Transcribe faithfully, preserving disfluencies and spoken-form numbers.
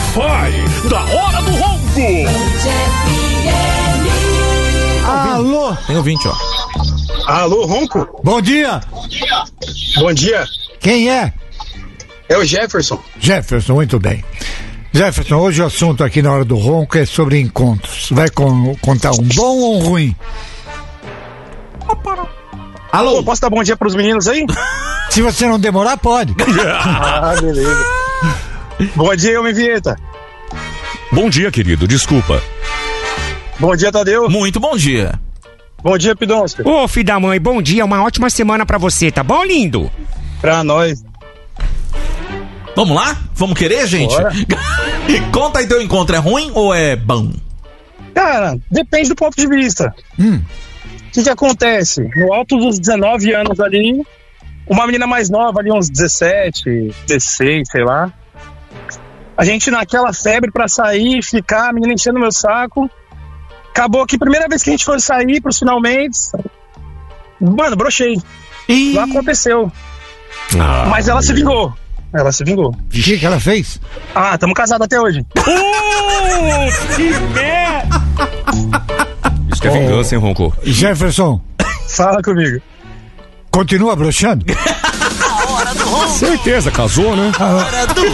Wi-Fi da Hora do Ronco. Alô? Tem ouvinte, ó. Alô, Ronco? Bom dia. Bom dia. Quem é? É o Jefferson. Jefferson, muito bem. Jefferson, hoje o assunto aqui na Hora do Ronco é sobre encontros. Vai con- contar um bom ou um ruim? Alô? Pô, posso dar bom dia pros meninos aí? Se você não demorar, pode. Ah, beleza. Bom dia, homem Vinheta. Bom dia, querido, desculpa. Bom dia, Tadeu. Muito bom dia. Bom dia, Pidoncio. Ô, filho da mãe, bom dia, uma ótima semana pra você, tá bom, lindo? Pra nós. Vamos lá? Vamos querer, gente? Conta aí, teu encontro é ruim ou é bom? Cara, depende do ponto de vista. Hum. O que que acontece? No alto dos dezenove anos ali, uma menina mais nova ali, uns dezessete, dezesseis, sei lá. A gente naquela febre pra sair, ficar, a menina enchendo meu saco. Acabou que a primeira vez que a gente foi sair pros finalmente, mano, brochei. E... Não aconteceu. Ah, Mas ela se vingou. Ela se vingou. O que, que ela fez? Ah, estamos casados até hoje. Uh, que merda! Isso que é vingança, hein, Ronco? Jefferson, Fala comigo. continua broxando? Certeza, casou, né? Ah,